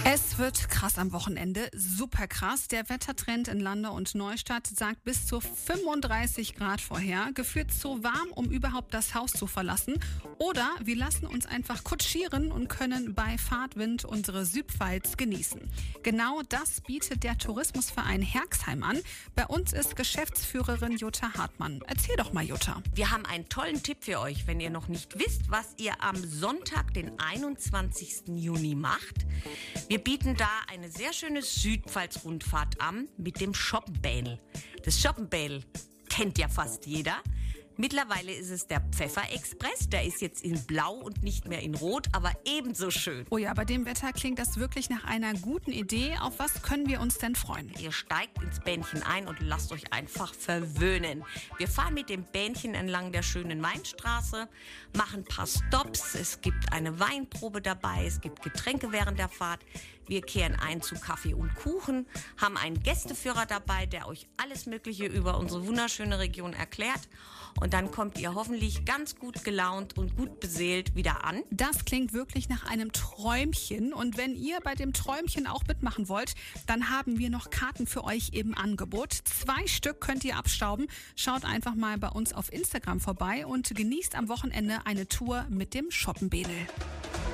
Es wird krass am Wochenende, super krass. Der Wettertrend in Landau und Neustadt sagt bis zu 35 Grad vorher. Gefühlt zu warm, um überhaupt das Haus zu verlassen. Oder wir lassen uns einfach kutschieren und können bei Fahrtwind unsere Südpfalz genießen. Genau das bietet der Tourismusverein Herxheim an. Bei uns ist Geschäftsführerin Jutta Hartmann. Erzähl doch mal, Jutta. Wir haben einen tollen Tipp für euch, wenn ihr noch nicht wisst, was ihr am Sonntag, den 21. Juni macht. Wir bieten da eine sehr schöne Südpfalz-Rundfahrt an mit dem Schoppenbähnel. Das Schoppenbähnel kennt ja fast jeder. Mittlerweile ist es der Pfefferexpress. Der ist jetzt in Blau und nicht mehr in Rot, aber ebenso schön. Oh ja, bei dem Wetter klingt das wirklich nach einer guten Idee. Auf was können wir uns denn freuen? Ihr steigt ins Bähnchen ein und lasst euch einfach verwöhnen. Wir fahren mit dem Bähnchen entlang der schönen Weinstraße, machen ein paar Stops. Es gibt eine Weinprobe dabei, es gibt Getränke während der Fahrt. Wir kehren ein zu Kaffee und Kuchen, haben einen Gästeführer dabei, der euch alles Mögliche über unsere wunderschöne Region erklärt. Und dann kommt ihr hoffentlich ganz gut gelaunt und gut beseelt wieder an. Das klingt wirklich nach einem Träumchen. Und wenn ihr bei dem Träumchen auch mitmachen wollt, dann haben wir noch Karten für euch im Angebot. 2 Stück könnt ihr abstauben. Schaut einfach mal bei uns auf Instagram vorbei und genießt am Wochenende eine Tour mit dem Schoppenbähnel.